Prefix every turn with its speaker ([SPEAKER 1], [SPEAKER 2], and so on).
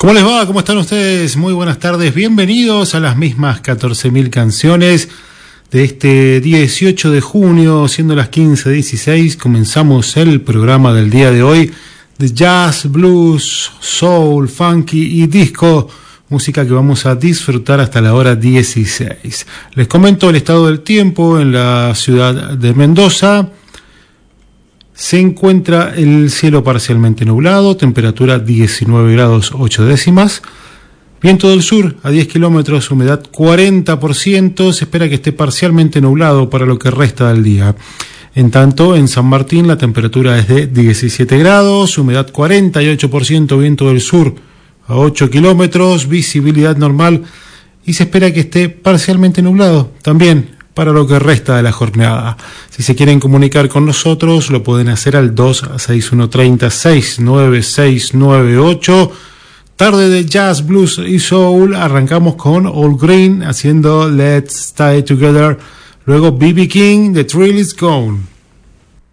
[SPEAKER 1] ¿Cómo les va? ¿Cómo están ustedes? Muy buenas tardes. Bienvenidos a las mismas 14.000 canciones de este 18 de junio, siendo las 15:16. Comenzamos el programa del día de hoy de jazz, blues, soul, funky y disco. Música que vamos a disfrutar hasta la hora 16. Les comento el estado del tiempo en la ciudad de Mendoza. Se encuentra el cielo parcialmente nublado, temperatura 19 grados 8 décimas. Viento del sur a 10 kilómetros, humedad 40%. Se espera que esté parcialmente nublado para lo que resta del día. En tanto, en San Martín la temperatura es de 17 grados, humedad 48%, viento del sur a 8 kilómetros, visibilidad normal y se espera que esté parcialmente nublado también para lo que resta de la jornada. Si se quieren comunicar con nosotros, lo pueden hacer al 26130-69698. Tarde de jazz, blues y soul. Arrancamos con All Green haciendo Let's Stay Together. Luego B.B. King, The Thrill Is Gone.